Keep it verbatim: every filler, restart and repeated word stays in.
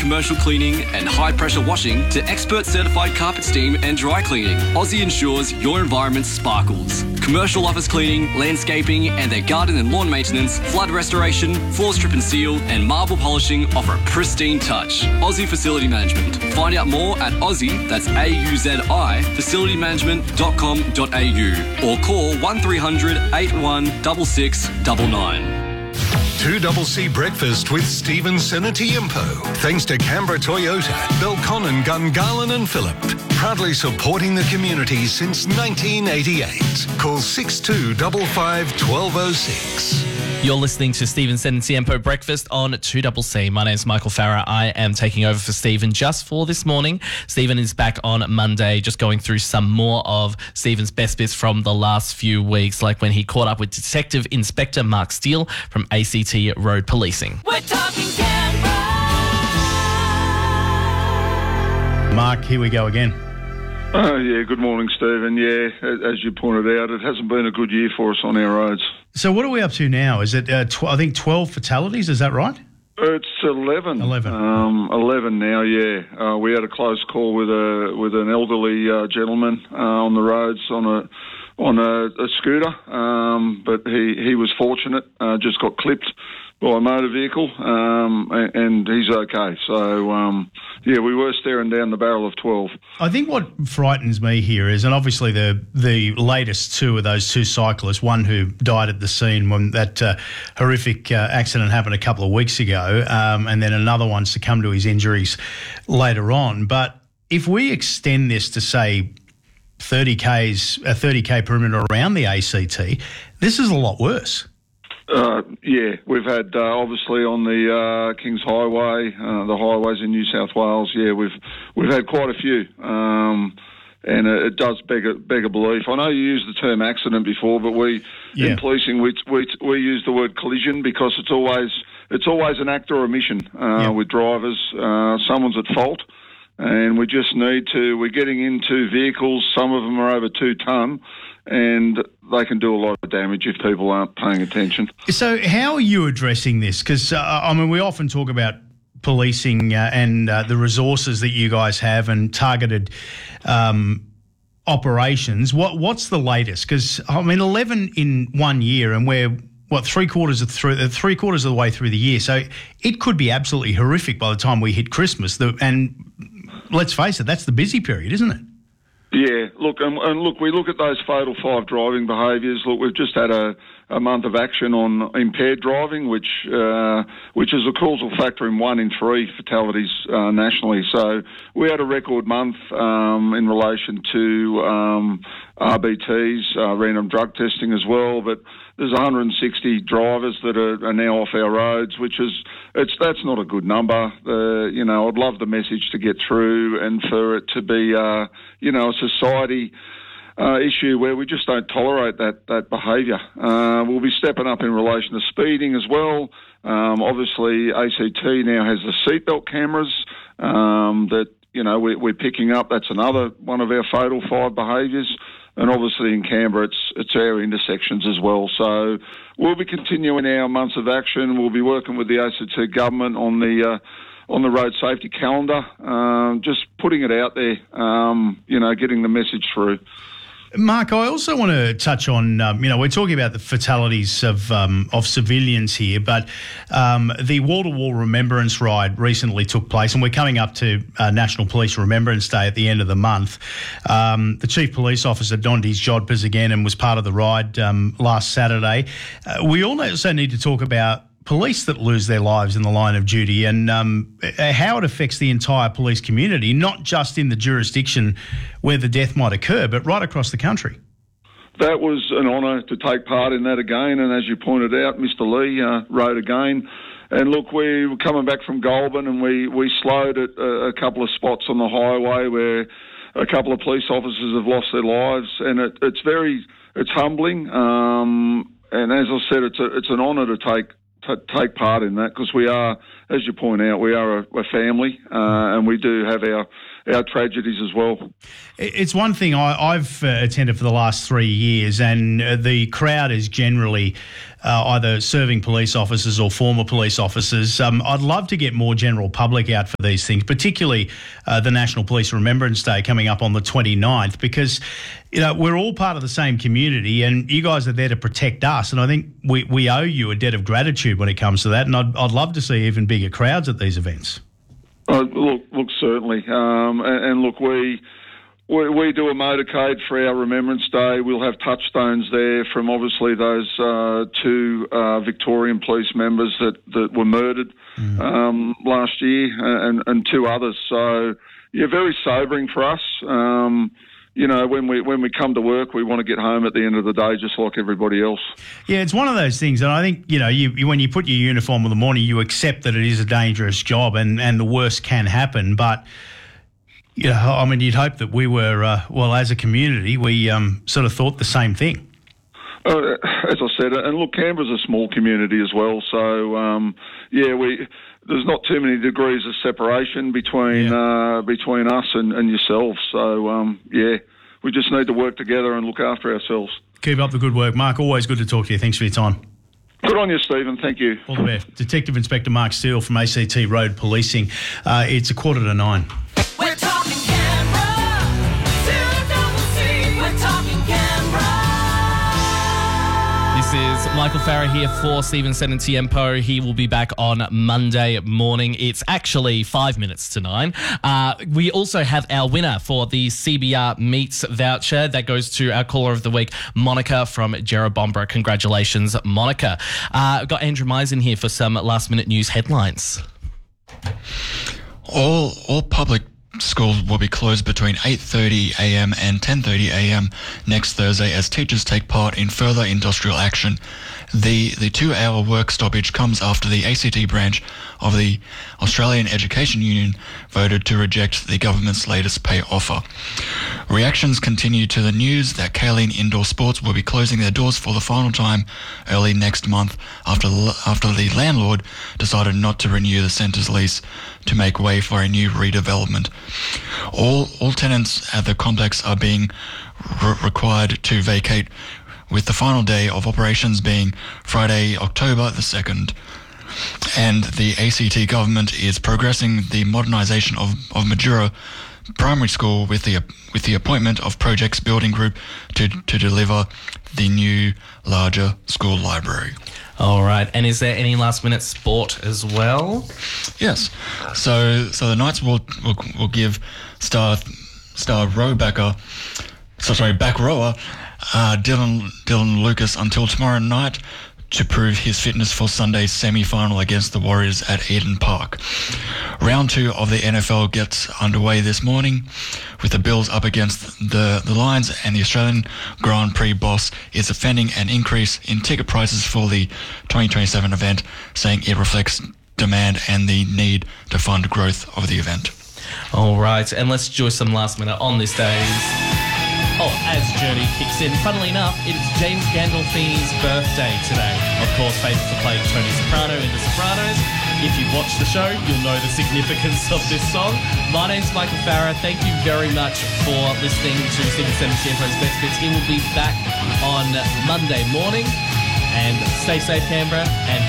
commercial cleaning and high-pressure washing to expert-certified carpet steam and dry cleaning, Aussie ensures your environment sparkles. Commercial office cleaning, landscaping and their garden and lawn maintenance, flood restoration, floor strip and seal and marble polishing offer a pristine touch. Aussie Facility Management. Find out more at Aussie, that's A U Z I, facility management dot com dot a u or call one three hundred, eight one six six nine nine. two C C Breakfast with Stephen Senatiempo. Thanks to Canberra Toyota, Belconnen, Gungahlin and Phillip. Proudly supporting the community since nineteen eighty-eight. Call six two five five, one two zero six. You're listening to Stephen Senatiempo Breakfast on two C C. My name's Michael Farah. I am taking over for Stephen just for this morning. Stephen is back on Monday, just going through some more of Stephen's best bits from the last few weeks, like when he caught up with Detective Inspector Mark Steele from A C T Road Policing. We're talking Canberra. Mark, here we go again. Oh, yeah, good morning, Stephen. Yeah, as you pointed out, it hasn't been a good year for us on our roads. So what are we up to now? Is it, uh, tw- I think, twelve fatalities, is that right? It's eleven. eleven. Um, eleven now, yeah. Uh, we had a close call with a with an elderly uh, gentleman uh, on the roads on a on a, a scooter, um, but he, he was fortunate, uh, just got clipped by a motor vehicle, um, and, and he's okay. So, um, yeah, we were staring down the barrel of twelve. I think what frightens me here is, and obviously the the latest two of those two cyclists, one who died at the scene when that uh, horrific uh, accident happened a couple of weeks ago, um, and then another one succumbed to his injuries later on. But if we extend this to, say, thirty Ks, a thirty K perimeter around the A C T, this is a lot worse. Uh, yeah, we've had uh, obviously on the uh, Kings Highway, uh, the highways in New South Wales. Yeah, we've we've had quite a few, um, and it, it does beg a, beg a belief. I know you used the term accident before, but we Yeah. in policing we, we we use the word collision because it's always it's always an act or omission uh, Yeah. with drivers. Uh, someone's at fault, and we just need to. We're getting into vehicles. Some of them are over two tonne. And they can do a lot of damage if people aren't paying attention. So how are you addressing this? Because, uh, I mean, we often talk about policing uh, and uh, the resources that you guys have and targeted um, operations. What What's the latest? Because, I mean, eleven in one year and we're, what, three quarters of through, uh, three quarters of the way through the year. So it could be absolutely horrific by the time we hit Christmas. The, and let's face it, that's the busy period, isn't it? Yeah, look, and, and look, we look at those fatal five driving behaviours. Look, we've just had a, a month of action on impaired driving, which uh, which is a causal factor in one in three fatalities uh, nationally. So we had a record month um, in relation to um, R B Ts, uh, random drug testing as well, but there's one hundred sixty drivers that are, are now off our roads, which is it's that's not a good number. Uh, you know, I'd love the message to get through and for it to be, uh, you know, a society uh, issue where we just don't tolerate that that behaviour. Uh, we'll be stepping up in relation to speeding as well. Um, obviously, A C T now has the seatbelt cameras um, that you know we, we're picking up. That's another one of our fatal five behaviours. And obviously in Canberra, it's it's our intersections as well. So we'll be continuing our months of action. We'll be working with the A C T government on the uh, on the road safety calendar, um, just putting it out there, um, you know, getting the message through. Mark, I also want to touch on, um, you know, we're talking about the fatalities of um, of civilians here, but um, the wall-to-wall remembrance ride recently took place, and we're coming up to uh, National Police Remembrance Day at the end of the month. Um, the Chief Police Officer donned his jodhpurs again and was part of the ride um, last Saturday. Uh, we also need to talk about police that lose their lives in the line of duty and um, how it affects the entire police community, not just in the jurisdiction where the death might occur, but right across the country. That was an honour to take part in that again, and as you pointed out, Mister Lee uh, rode again. And look, we were coming back from Goulburn and we, we slowed at a, a couple of spots on the highway where a couple of police officers have lost their lives, and it, it's very, it's humbling. Um, and as I said, it's a, it's an honour to take to take part in that because we are, as you point out, we are a, a family uh, and we do have our, our tragedies as well. It's one thing I, I've uh, attended for the last three years, and uh, the crowd is generally uh, either serving police officers or former police officers. Um, I'd love to get more general public out for these things, particularly uh, the National Police Remembrance Day coming up on the twenty-ninth, because you know we're all part of the same community, and you guys are there to protect us. And I think we, we owe you a debt of gratitude when it comes to that. And I'd, I'd love to see even bigger crowds at these events. Uh, look, look, certainly, um, and, and look, we, we we do a motorcade for our Remembrance Day. We'll have touchstones there from obviously those uh, two uh, Victorian police members that, that were murdered mm. um, last year, and, and two others. So, yeah, very sobering for us. Um, You know, when we when we come to work, we want to get home at the end of the day, just like everybody else. Yeah, it's one of those things, and I think you know, you, you when you put your uniform in the morning, you accept that it is a dangerous job, and, and the worst can happen. But you know, I mean, you'd hope that we were uh, well, as a community, we um, sort of thought the same thing. Uh, as I said, and look, Canberra's a small community as well, so um, yeah, we. There's not too many degrees of separation between yeah. uh, between us and, and yourselves. So, um, yeah, we just need to work together and look after ourselves. Keep up the good work, Mark. Always good to talk to you. Thanks for your time. Good on you, Stephen. Thank you. All the best. Detective Inspector Mark Steele from A C T Road Policing. Uh, it's a quarter to nine. We're talking Canberra. two double C. We're talking Canberra. This is Michael Farah here for Stephen Senentiempo. He will be back on Monday morning. It's actually five minutes to nine. Uh, we also have our winner for the C B R Meets voucher. That goes to our caller of the week, Monica from Jerrabomberra. Congratulations, Monica. Uh, I've got Andrew Mize in here for some last minute news headlines. All all public schools will be closed between eight thirty a m and ten thirty a m next Thursday as teachers take part in further industrial action. The the two-hour work stoppage comes after the A C T branch of the Australian Education Union voted to reject the government's latest pay offer. Reactions continue to the news that Kaleen Indoor Sports will be closing their doors for the final time early next month after after the landlord decided not to renew the centre's lease to make way for a new redevelopment. All all tenants at the complex are being re- required to vacate, with the final day of operations being Friday, October the second. And the A C T government is progressing the modernisation of, of Majura Primary School with the with the appointment of Projects Building Group to, to deliver the new, larger school library. All right. And is there any last minute sport as well? Yes. So so the Knights will will, will give star star row backer, so sorry, back rower uh, Dylan Dylan Lucas until tomorrow night to prove his fitness for Sunday's semi-final against the Warriors at Eden Park. Round two of the N F L gets underway this morning with the Bills up against the, the Lions, and the Australian Grand Prix boss is defending an increase in ticket prices for the twenty twenty-seven event, saying it reflects demand and the need to fund growth of the event. All right, and let's enjoy some last minute on this day's... Oh, as Journey kicks in, funnily enough, it's James Gandolfini's birthday today. Of course, famous for playing Tony Soprano in The Sopranos. If you've watched the show, you'll know the significance of this song. My name's Michael Farah. Thank you very much for listening to Stephen Senentiempo's Best Bits. He will be back on Monday morning. And stay safe, Canberra, and